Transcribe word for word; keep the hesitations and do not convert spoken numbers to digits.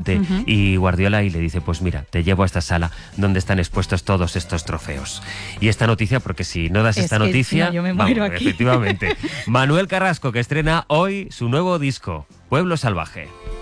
Conte, uh-huh. y Guardiola y le dice, pues mira, te llevo a esta sala donde están expuestos todos estos trofeos. Y esta noticia, porque si no das es esta que, noticia, no, yo me muero vamos, aquí. Efectivamente. Manuel Carrasco, que estrena hoy su nuevo disco, Pueblo Salvaje.